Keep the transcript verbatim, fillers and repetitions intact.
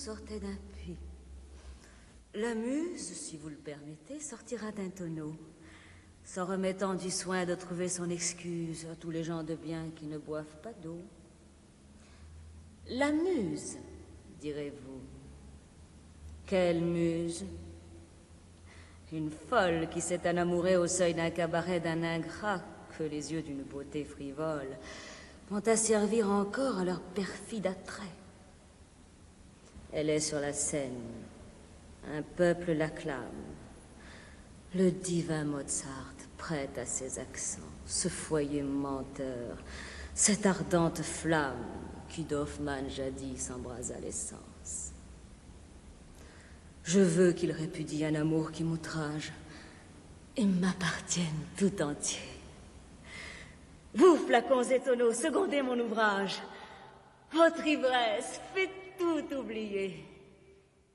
sortait d'un puits. La muse, si vous le permettez, sortira d'un tonneau, s'en remettant du soin de trouver son excuse à tous les gens de bien qui ne boivent pas d'eau. La muse, direz-vous. Quelle muse? Une folle qui s'est enamourée au seuil d'un cabaret d'un ingrat que les yeux d'une beauté frivole vont asservir encore à leur perfide attrait. Elle est sur la scène. Un peuple l'acclame. Le divin Mozart prête à ses accents, ce foyer menteur, cette ardente flamme qui d'Hoffmann jadis embrasa l'essence. Je veux qu'il répudie un amour qui m'outrage et m'appartienne tout entier. Vous, flacons et tonneaux, secondez mon ouvrage. Votre ivresse fait tout oublier.